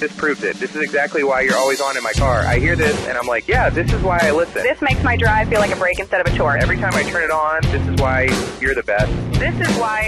this proves it. This is exactly why you're always on in my car. I hear this, and I'm like, yeah, this is why I listen. This makes my drive feel like a break instead of a chore. Every time I turn it on, this is why you're the best. This is why